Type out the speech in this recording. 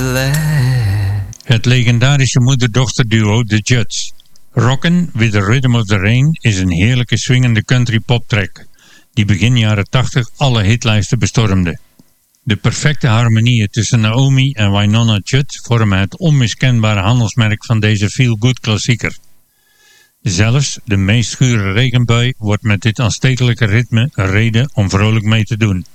glad. Het legendarische moeder-dochter-duo The Judds. Rockin' with the Rhythm of the Rain is een heerlijke swingende country poptrack die begin jaren 80 alle hitlijsten bestormde. De perfecte harmonieën tussen Naomi en Wynonna Judd vormen het onmiskenbare handelsmerk van deze feel-good klassieker. Zelfs de meest gure regenbui wordt met dit aanstekelijke ritme een reden om vrolijk mee te doen.